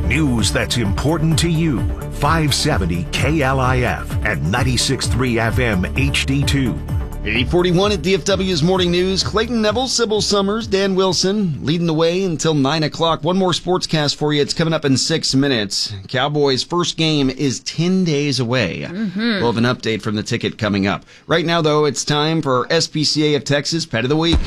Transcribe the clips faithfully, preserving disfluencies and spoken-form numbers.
News that's important to you. five seventy K L I F and ninety-six point three F M H D two. eight forty-one at D F W's Morning News. Clayton Neville, Sybil Summers, Dan Wilson leading the way until nine o'clock. One more sportscast for you. It's coming up in six minutes. Cowboys' first game is ten days away. Mm-hmm. We'll have an update from the ticket coming up. Right now, though, it's time for S P C A of Texas Pet of the Week.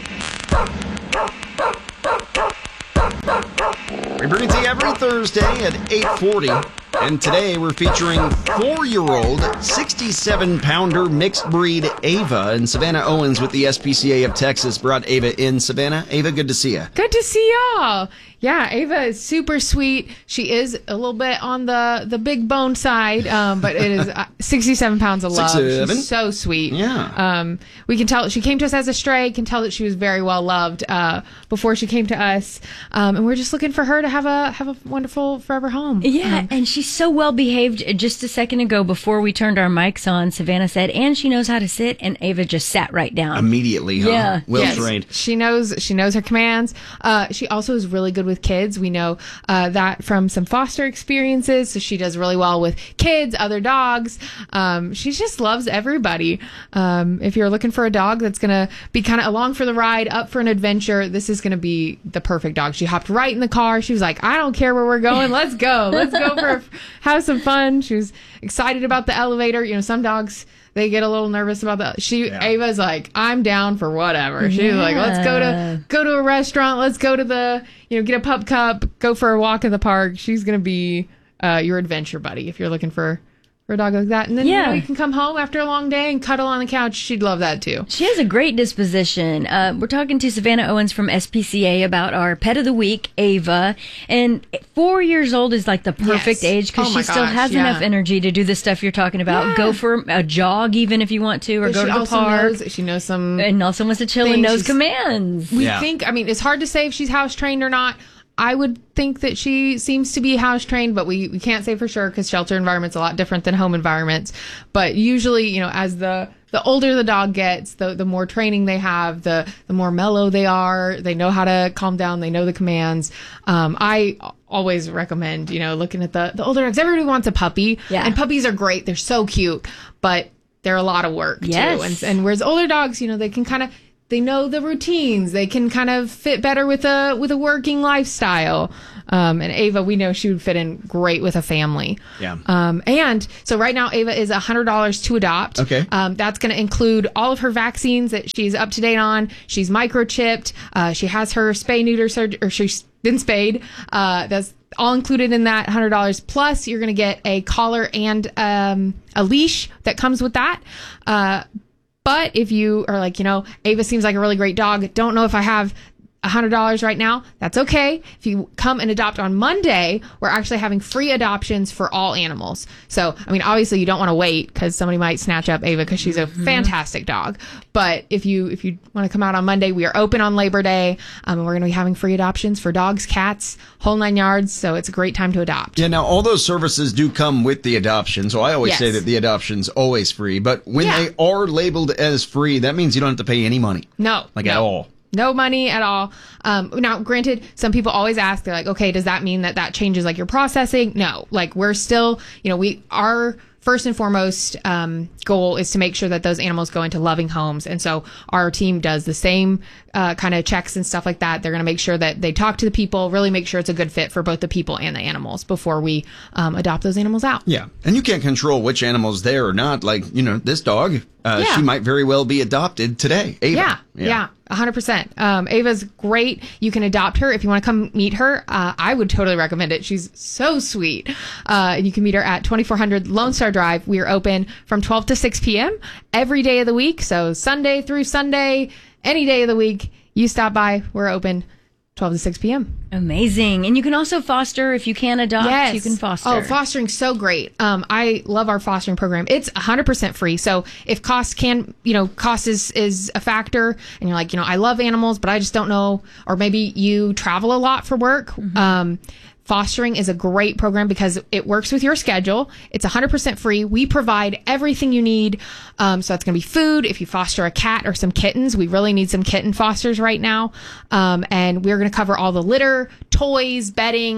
We bring it to you every Thursday at eight forty. And today we're featuring four-year-old, sixty-seven pounder mixed breed Ava. And Savannah Owens with the S P C A of Texas brought Ava in. Savannah, Ava, good to see you. Good to see y'all. Yeah, Ava is super sweet. She is a little bit on the, the big bone side, um, but it is uh, sixty-seven pounds of love. Six, She's so sweet. Yeah. Um, we can tell she came to us as a stray. Can tell that she was very well loved uh, before she came to us, um, and we're just looking for her to have a have a wonderful forever home. Yeah, um, and she's so well behaved. Just a second ago, before we turned our mics on, Savannah said, "And she knows how to sit," and Ava just sat right down immediately. Huh? Yeah, well yes, trained. She knows she knows her commands. Uh, she also is really good with kids. We know uh, that from some foster experiences. So she does really well with kids, other dogs. Um, she just loves everybody. Um, if you're looking for a dog that's gonna be kind of along for the ride, up for an adventure, this is gonna be the perfect dog. She hopped right in the car. She was like, "I don't care where we're going. Let's go. Let's go for have some fun." She was excited about the elevator. You know, some dogs, they get a little nervous about that. She, yeah. Ava's like, "I'm down for whatever." She's yeah. like, "Let's go to go to a restaurant. Let's go to the, you know, get a pup cup, go for a walk in the park." She's gonna be uh, your adventure buddy if you're looking for. For a dog like that. And then yeah. you know, you can come home after a long day and cuddle on the couch. She'd love that too. She has a great disposition. Uh, we're talking to Savannah Owens from S P C A about our pet of the week, Ava. And four years old is like the perfect yes. age because oh she still gosh, has yeah. enough energy to do the stuff you're talking about. Yeah. Go for a jog even if you want to, or but go to the park. Knows, she knows some... And also wants to chill and knows commands. We yeah. think, I mean, it's hard to say if she's house trained or not. I would think that she seems to be house trained, but we, we can't say for sure because shelter environment's a lot different than home environments. But usually, you know, as the, the older the dog gets, the, the more training they have, the, the more mellow they are. They know how to calm down. They know the commands. Um, I always recommend, you know, looking at the, the older dogs. Everybody wants a puppy. Yeah. And puppies are great. They're so cute, but they're a lot of work yes. too. And, and whereas older dogs, you know, they can kind of, they know the routines. They can kind of fit better with a with a working lifestyle. Um, and Ava, we know she would fit in great with a family. Yeah. Um, and so right now, Ava is one hundred dollars to adopt. Okay. Um, that's going to include all of her vaccines that she's up to date on. She's microchipped. Uh, she has her spay neuter surgery, or she's been spayed. Uh, that's all included in that one hundred dollars. Plus, you're going to get a collar and um, a leash that comes with that. Uh, But if you are like, you know, Ava seems like a really great dog, don't know if I have one hundred dollars right now, that's okay. If you come and adopt on Monday, we're actually having free adoptions for all animals. So, I mean, obviously you don't want to wait because somebody might snatch up Ava because she's a mm-hmm. fantastic dog. But if you if you want to come out on Monday, we are open on Labor Day, um, and we're going to be having free adoptions for dogs, cats, whole nine yards. So it's a great time to adopt. Yeah, now all those services do come with the adoption. So I always yes. say that the adoption's always free. But when yeah. they are labeled as free, that means you don't have to pay any money. No. Like no. at all. No money at all. Um, now, granted, some people always ask, they're like, okay, does that mean that that changes like your processing? No, like we're still, you know, we are first and foremost um, goal is to make sure that those animals go into loving homes. And so our team does the same uh, kind of checks and stuff like that. They're going to make sure that they talk to the people, really make sure it's a good fit for both the people and the animals before we um, adopt those animals out. Yeah. And you can't control which animal's there or not. Like, you know, this dog, uh, yeah. she might very well be adopted today. Ava. Yeah. Yeah. yeah. one hundred percent. Um, Ava's great. You can adopt her. If you want to come meet her, uh, I would totally recommend it. She's so sweet. Uh, and you can meet her at twenty-four hundred Lone Star Drive. We are open from twelve to six p.m. every day of the week. So Sunday through Sunday, any day of the week, you stop by. We're open twelve to six p.m. Amazing. And you can also foster. If you can adopt, yes. you can foster. Oh, fostering's so great. Um, I love our fostering program. It's one hundred percent free. So if cost can, you know, cost is, is a factor and you're like, you know, I love animals, but I just don't know, or maybe you travel a lot for work. Mm-hmm. Um, Fostering is a great program because it works with your schedule. It's one hundred percent free. We provide everything you need. Um, so it's going to be food. If you foster a cat or some kittens, we really need some kitten fosters right now. Um, and we're going to cover all the litter, toys, bedding,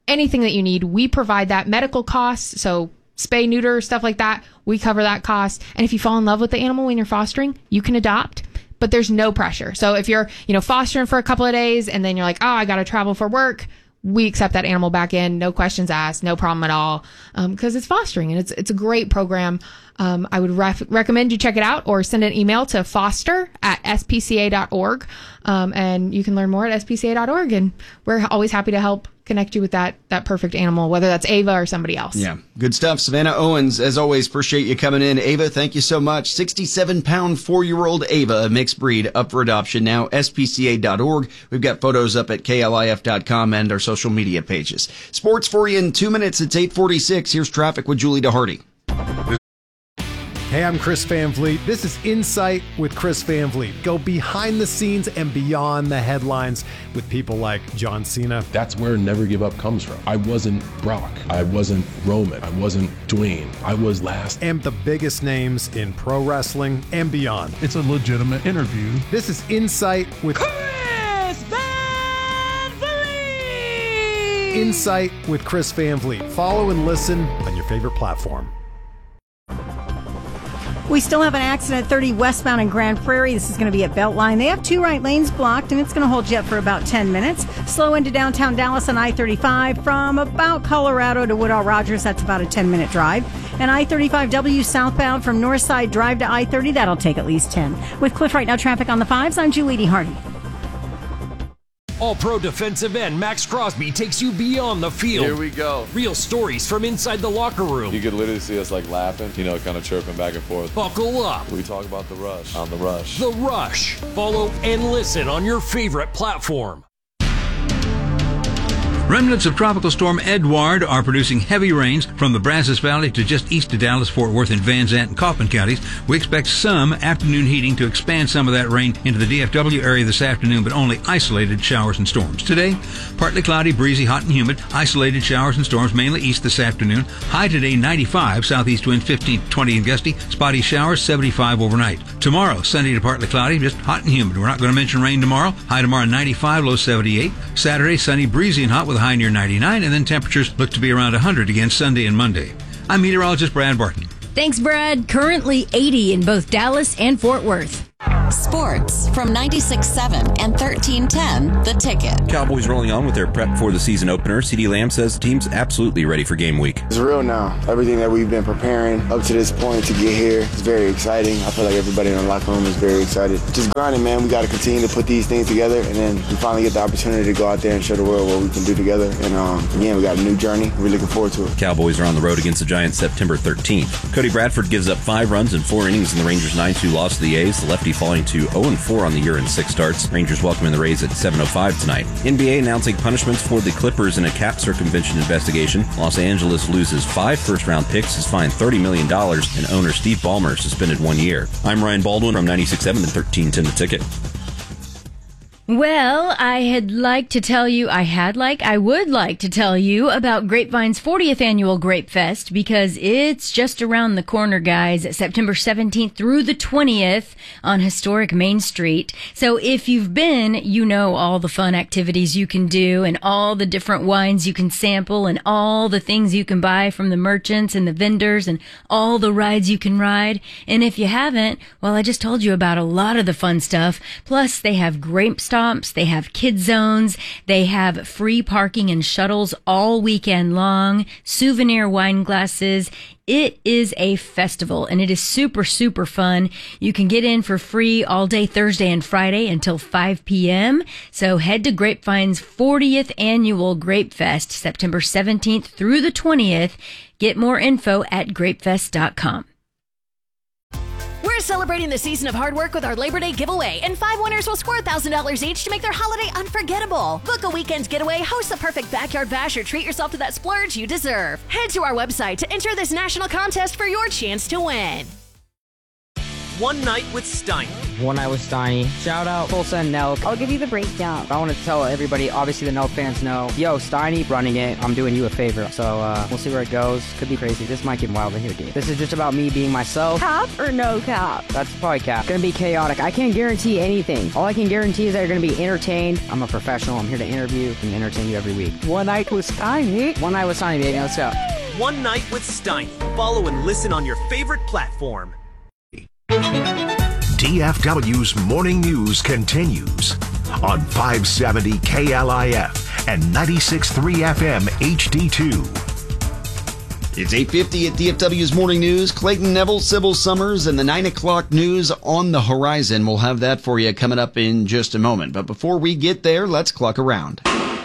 anything that you need, we provide that. Medical costs, so spay, neuter, stuff like that, we cover that cost. And if you fall in love with the animal when you're fostering, you can adopt, but there's no pressure. So if you're, you know, fostering for a couple of days and then you're like, oh, I got to travel for work, we accept that animal back in, no questions asked, no problem at all, because um, it's fostering and it's it's a great program. Um, I would ref- recommend you check it out or send an email to foster at s p c a dot org, um, and you can learn more at s p c a dot org. And we're always happy to help connect you with that that perfect animal, whether that's Ava or somebody else. Yeah, good stuff. Savannah Owens, as always, appreciate you coming in. Ava, thank you so much. sixty-seven pound, four-year-old Ava, a mixed breed, up for adoption now, s p c a dot org. We've got photos up at k l i f dot com and our social media pages. Sports for you in two minutes. It's eight forty-six. Here's traffic with Julie DeHardy. Hey, I'm Chris Van Vliet. This is Insight with Chris Van Vliet. Go behind the scenes and beyond the headlines with people like John Cena. That's where Never Give Up comes from. I wasn't Brock. I wasn't Roman. I wasn't Dwayne. I was last. And the biggest names in pro wrestling and beyond. It's a legitimate interview. This is Insight with Chris Van Vliet. Insight with Chris Van Vliet. Follow and listen on your favorite platform. We still have an accident at thirty westbound in Grand Prairie. This is going to be at Beltline. They have two right lanes blocked, and it's going to hold you up for about ten minutes. Slow into downtown Dallas on I thirty-five from about Colorado to Woodall Rogers. That's about a ten-minute drive. And I thirty-five W southbound from Northside Drive to I thirty. That'll take at least ten. With Cliff Right Now traffic on the fives, I'm Julie DeHardy. All-Pro defensive end Max Crosby takes you beyond the field. Here we go. Real stories from inside the locker room. You could literally see us like laughing, you know, kind of chirping back and forth. Buckle up. We talk about the rush on the rush. The Rush. Follow and listen on your favorite platform. Remnants of Tropical Storm Edward are producing heavy rains from the Brazos Valley to just east of Dallas, Fort Worth, and Van Zant and Kaufman counties. We expect some afternoon heating to expand some of that rain into the D F W area this afternoon, but only isolated showers and storms. Today, partly cloudy, breezy, hot and humid. Isolated showers and storms mainly east this afternoon. High today, ninety-five. Southeast wind fifteen to twenty and gusty. Spotty showers, seventy-five overnight. Tomorrow, sunny to partly cloudy, just hot and humid. We're not going to mention rain tomorrow. High tomorrow, ninety-five, low seventy-eight. Saturday, sunny, breezy, and hot with a high near ninety-nine, and then temperatures look to be around one hundred again Sunday and Monday. I'm meteorologist Brad Barton. Thanks, Brad. Currently eighty in both Dallas and Fort Worth. Sports from ninety-six point seven and thirteen ten The Ticket. Cowboys rolling on with their prep for the season opener. CeeDee Lamb says the team's absolutely ready for game week. It's real now. Everything that we've been preparing up to this point to get here is very exciting. I feel like everybody in the locker room is very excited. Just grinding, man. We got to continue to put these things together, and then we finally get the opportunity to go out there and show the world what we can do together. And um, again, we got a new journey. We're looking forward to it. Cowboys are on the road against the Giants September thirteenth. Cody Bradford gives up five runs in four innings in the Rangers' nine two loss to the A's. The lefty falling to oh and four on the year in six starts. Rangers welcoming the Rays at seven oh five tonight. N B A announcing punishments for the Clippers in a cap circumvention investigation. Los Angeles loses five first-round picks, is fined thirty million dollars, and owner Steve Ballmer suspended one year. I'm Ryan Baldwin from ninety-six point seven and thirteen ten The Ticket. Well, I had like to tell you, I had like, I would like to tell you about Grapevine's fortieth annual Grape Fest, because it's just around the corner, guys, September seventeenth through the twentieth on historic Main Street. So if you've been, you know all the fun activities you can do and all the different wines you can sample and all the things you can buy from the merchants and the vendors and all the rides you can ride. And if you haven't, well, I just told you about a lot of the fun stuff. Plus, they have grape stomps, they have kid zones, they have free parking and shuttles all weekend long, souvenir wine glasses. It is a festival, and it is super, super fun. You can get in for free all day Thursday and Friday until five p.m. So head to Grapevine's fortieth annual Grape Fest, September seventeenth through the twentieth. Get more info at grapefest dot com. We're celebrating the season of hard work with our Labor Day giveaway, and five winners will score one thousand dollars each to make their holiday unforgettable. Book a weekend's getaway, host the perfect backyard bash, or treat yourself to that splurge you deserve. Head to our website to enter this national contest for your chance to win. One Night with Steiny. One Night with Steiny. Shout out Tulsa and Nelk. I'll give you the breakdown. I want to tell everybody, obviously the Nelk fans know, yo, Steiny running it. I'm doing you a favor. So uh, we'll see where it goes. Could be crazy. This might get wild in here, dude. This is just about me being myself. Cap or no cap? That's probably cap. Gonna be chaotic. I can't guarantee anything. All I can guarantee is that you're gonna be entertained. I'm a professional. I'm here to interview and entertain you every week. One Night with Steiny. One Night with Steiny, baby. Let's go. One Night with Steiny. Follow and listen on your favorite platform. D F W's Morning News continues on five seventy K L I F and ninety-six point three F M H D two. It's eight fifty at D F W's Morning News. Clayton Neville, Sybil Summers, and the nine o'clock news on the horizon. We'll have that for you coming up in just a moment. But before we get there, let's cluck around.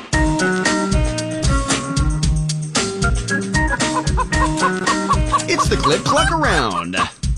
It's the Cliff Cluck Around.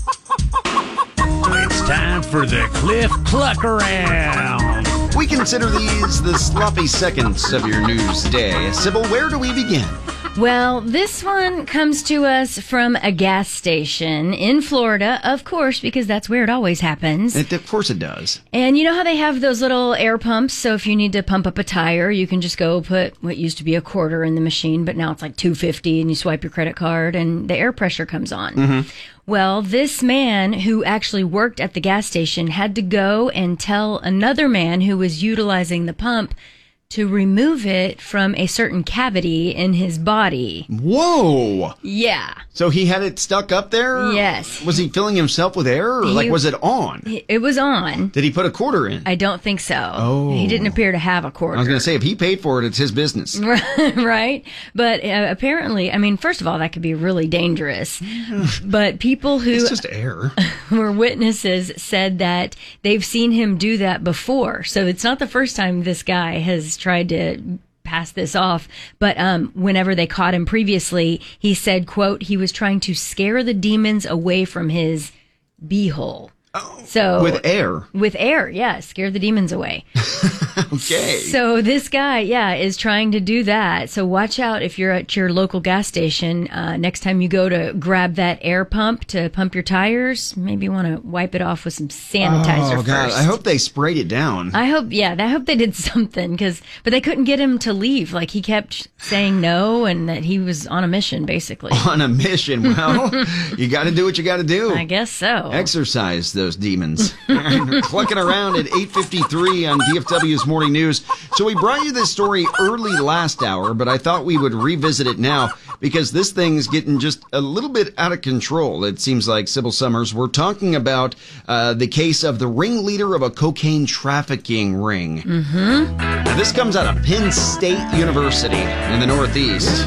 It's time for the Cliff Cluck Around. We consider these the sloppy seconds of your news day. Sybil, where do we begin? Well, this one comes to us from a gas station in Florida, of course, because that's where it always happens. It, of course it does. And you know how they have those little air pumps? So if you need to pump up a tire, you can just go put what used to be a quarter in the machine, but now it's like two fifty, and you swipe your credit card and the air pressure comes on. Mm-hmm. Well, this man who actually worked at the gas station had to go and tell another man who was utilizing the pump to remove it from a certain cavity in his body. Whoa! Yeah. So he had it stuck up there? Yes. Was he filling himself with air, or He- like was it on? It was on. Did he put a quarter in? I don't think so. Oh. He didn't appear to have a quarter. I was going to say, if he paid for it, it's his business. Right? But uh, apparently, I mean, first of all, that could be really dangerous. But people who It's just air. were witnesses said that they've seen him do that before. So it's not the first time this guy has tried to pass this off. But um, whenever they caught him previously, he said, quote, he was trying to scare the demons away from his beehole. Oh, so with air. With air, yeah, scare the demons away. Okay. So this guy, yeah, is trying to do that. So watch out if you're at your local gas station. Uh, next time you go to grab that air pump to pump your tires, maybe you want to wipe it off with some sanitizer Oh, God. first. I hope they sprayed it down. I hope, yeah, I hope they did something, cause, but they couldn't get him to leave. Like, he kept saying no and that he was on a mission, basically. On a mission. Well, you got to do what you got to do. I guess so. Exercise those demons. Clucking around at eight fifty-three on D F W's Morning News. So we brought you this story early last hour, but I thought we would revisit it now because this thing's getting just a little bit out of control. It seems like, Sybil Summers, we're talking about uh, the case of the ringleader of a cocaine trafficking ring. Mm-hmm. Now, this comes out of Penn State University in the Northeast.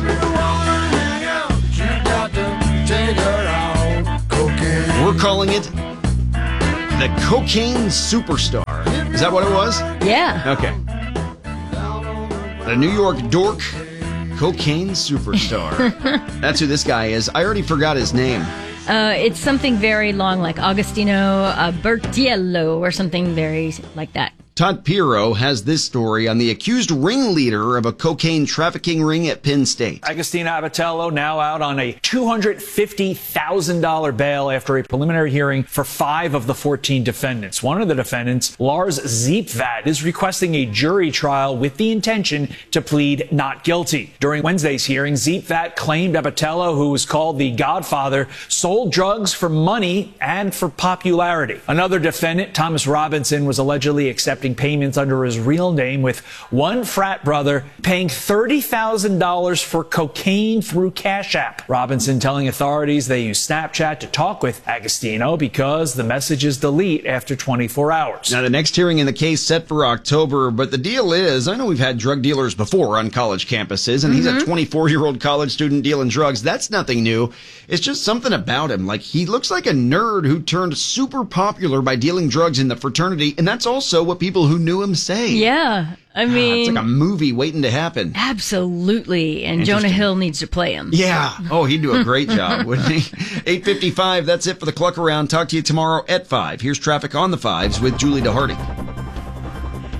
We're calling it the Cocaine Superstar. Is that what it was? Yeah. Okay. The New York dork Cocaine Superstar. That's who this guy is. I already forgot his name. Uh, it's something very long, like Agostino uh, Bertiello or something very like that. Todd Pirro has this story on the accused ringleader of a cocaine trafficking ring at Penn State. Agostino Abatello now out on a two hundred fifty thousand dollars bail after a preliminary hearing for five of the fourteen defendants. One of the defendants, Lars Ziepvad, is requesting a jury trial with the intention to plead not guilty. During Wednesday's hearing, Ziepvad claimed Abatello, who was called the Godfather, sold drugs for money and for popularity. Another defendant, Thomas Robinson, was allegedly accepting payments under his real name, with one frat brother paying thirty thousand dollars for cocaine through Cash App. Robinson telling authorities they used Snapchat to talk with Agostino because the messages delete after twenty-four hours. Now, the next hearing in the case set for October, but the deal is, I know we've had drug dealers before on college campuses, and Mm-hmm. he's a twenty-four-year-old college student dealing drugs. That's nothing new. It's just something about him. Like, he looks like a nerd who turned super popular by dealing drugs in the fraternity, and that's also what people who knew him say. Yeah. I mean, it's like a movie waiting to happen. Absolutely. And Jonah Hill needs to play him. Yeah. Oh, he'd do a great job, wouldn't he? eight fifty-five, that's it for the Cluck Around. Talk to you tomorrow at five. Here's traffic on the fives with Julie DeHardy.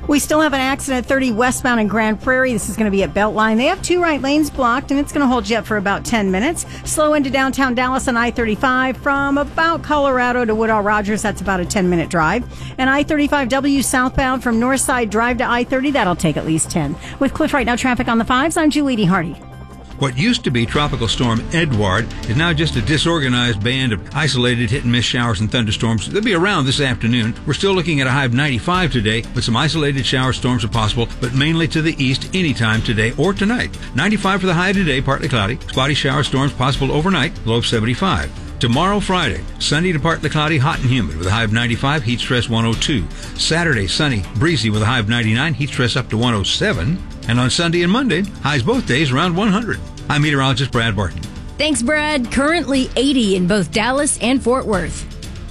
We still have an accident at thirty westbound in Grand Prairie. This is going to be at Beltline. They have two right lanes blocked, and it's going to hold you up for about ten minutes. Slow into downtown Dallas on I thirty-five from about Colorado to Woodall Rogers. That's about a ten-minute drive. And I thirty-five W southbound from Northside Drive to I thirty. That'll take at least ten. With Cliff Right Now traffic on the fives, I'm Julie Hardy. What used to be Tropical Storm Edward is now just a disorganized band of isolated hit-and-miss showers and thunderstorms. They'll be around this afternoon. We're still looking at a high of ninety-five today, but some isolated shower storms are possible, but mainly to the east anytime today or tonight. ninety-five for the high today, partly cloudy. Spotty shower storms possible overnight, low of seventy-five. Tomorrow, Friday, sunny to partly cloudy, hot and humid with a high of ninety-five, heat stress one oh two. Saturday, sunny, breezy with a high of ninety-nine, heat stress up to one oh seven. And on Sunday and Monday, highs both days around one hundred. I'm meteorologist Brad Barton. Thanks, Brad. Currently eighty in both Dallas and Fort Worth.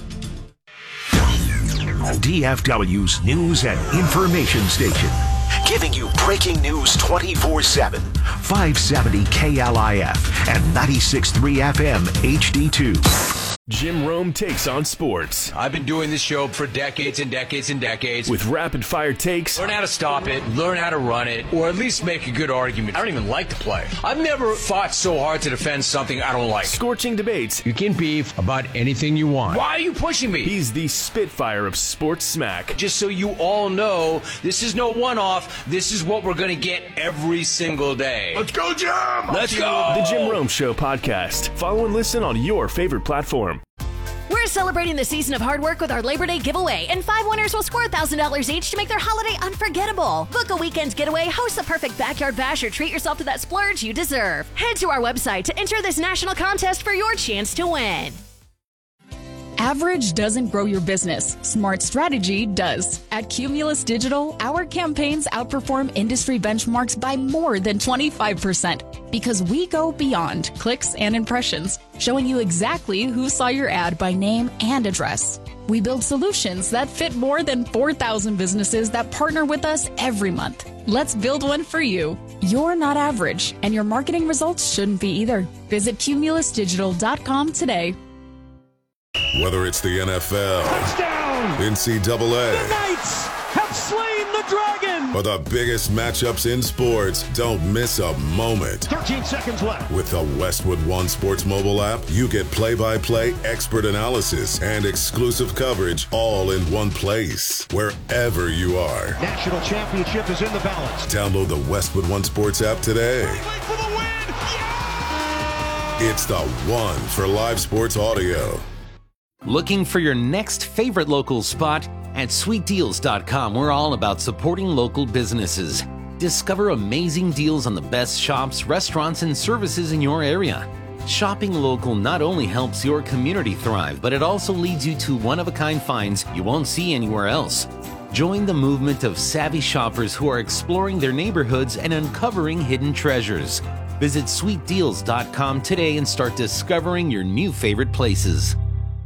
D F W's news and information station, giving you breaking news twenty-four seven. five seventy K L I F and ninety-six point three F M H D two. Jim Rome takes on sports. I've been doing this show for decades and decades and decades. With rapid fire takes. Learn how to stop it, learn how to run it, or at least make a good argument. I don't even like to play. I've never fought so hard to defend something I don't like. Scorching debates. You can beef about anything you want. Why are you pushing me? He's the Spitfire of sports smack. Just so you all know, this is no one-off. This is what we're going to get every single day. Let's go, Jim! Let's go! The Jim Rome Show podcast. Follow and listen on your favorite platform. We're celebrating the season of hard work with our Labor Day giveaway, and five winners will score one thousand dollars each to make their holiday unforgettable. Book a weekend's getaway, host the perfect backyard bash, or treat yourself to that splurge you deserve. Head to our website to enter this national contest for your chance to win. Average doesn't grow your business. Smart strategy does. At Cumulus Digital, our campaigns outperform industry benchmarks by more than twenty-five percent because we go beyond clicks and impressions, showing you exactly who saw your ad by name and address. We build solutions that fit more than four thousand businesses that partner with us every month. Let's build one for you. You're not average, and your marketing results shouldn't be either. Visit cumulus digital dot com today. Whether it's the N F L, touchdown, N C double A, the Knights have slain the dragon, or the biggest matchups in sports, don't miss a moment. thirteen seconds left. With the Westwood One Sports mobile app, you get play-by-play expert analysis and exclusive coverage all in one place, wherever you are. National championship is in the balance. Download the Westwood One Sports app today. For the win. Yeah! It's the one for live sports audio. Looking for your next favorite local spot? At sweet deals dot com, we're all about supporting local businesses. Discover amazing deals on the best shops, restaurants, and services in your area. Shopping local not only helps your community thrive, but it also leads you to one-of-a-kind finds you won't see anywhere else. Join the movement of savvy shoppers who are exploring their neighborhoods and uncovering hidden treasures. Visit sweet deals dot com today and start discovering your new favorite places.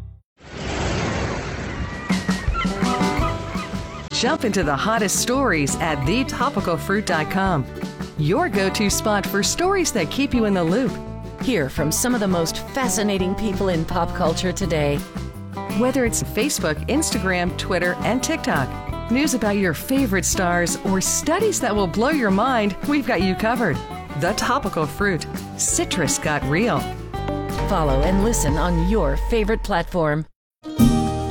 Jump into the hottest stories at the topical fruit dot com. Your go-to spot for stories that keep you in the loop. Hear from some of the most fascinating people in pop culture today. Whether it's Facebook, Instagram, Twitter, and TikTok, news about your favorite stars, or studies that will blow your mind, we've got you covered. The Topical Fruit. Citrus got real. Follow and listen on your favorite platform.